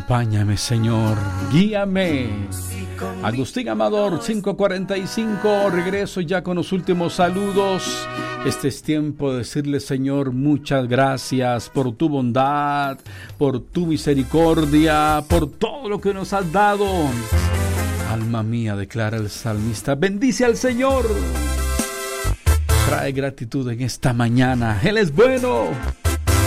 Acompáñame, Señor, guíame. Agustín Amador, 5:45, regreso ya con los últimos saludos. Este es tiempo de decirle, Señor, muchas gracias por tu bondad, por tu misericordia, por todo lo que nos has dado. Alma mía, declara el salmista, bendice al Señor. Trae gratitud en esta mañana, Él es bueno.